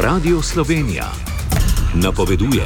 Radio Slovenija napoveduje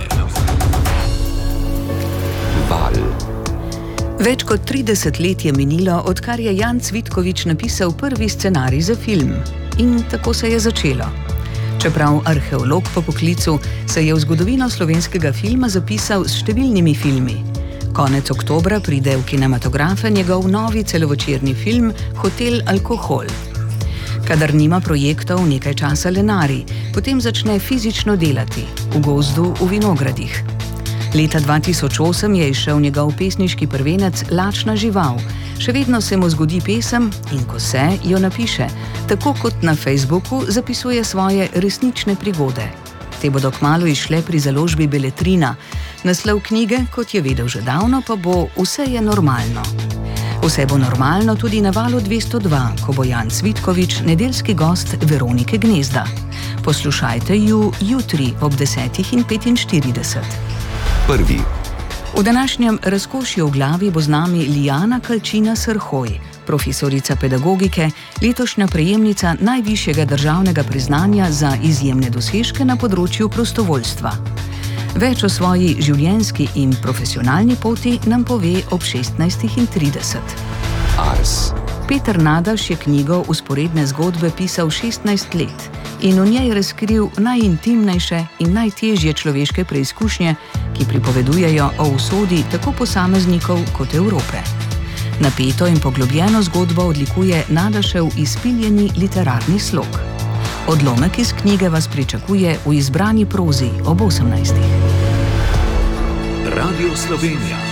Val. Več kot 30 let je minilo, odkar je Jan Cvitkovič napisal prvi scenarij za film. In tako se je začelo. Čeprav arheolog po poklicu, se je v zgodovino slovenskega filma zapisal s številnimi filmi. Konec oktobra pride v kinematografe njegov novi celovečerni film Hotel Alkohol. Kadar nima projektov, nekaj časa lenari, potem začne fizično delati, v gozdu, v vinogradih. Leta 2008 je izšel njegov pesniški prvenec Lačna žival. Še vedno se mu zgodi pesem in ko se, jo napiše. Tako kot na Facebooku zapisuje svoje resnične prigode. Te bodo kmalu izšle pri založbi Beletrina. Naslov knjige, kot je vedel že davno, pa bo Vse je normalno. Vse bo normalno tudi na Valu 202, ko bo Jan Cvitkovič nedeljski gost Veronike Gnezda. Poslušajte ju jutri ob 10:45. Prvi. V današnjem razkošju v glavi bo z nami Lijana Kalčina Srhoj, profesorica pedagogike, letošnja prejemnica najvišjega državnega priznanja za izjemne dosežke na področju prostovoljstva. Več o svoji življenjski in profesionalni poti nam pove ob 16:30. Ars. Peter Nadaš je knjigo Vzporedne zgodbe pisal 16 let in v njej razkril najintimnejše in najtežje človeške preizkušnje, ki pripovedujejo o usodi tako posameznikov kot Evrope. Napeto in poglobljeno zgodbo odlikuje Nadašev izpiljeni literarni slog. Odlomek iz knjige vas pričakuje v izbrani prozi ob 18. Radio Slovenija.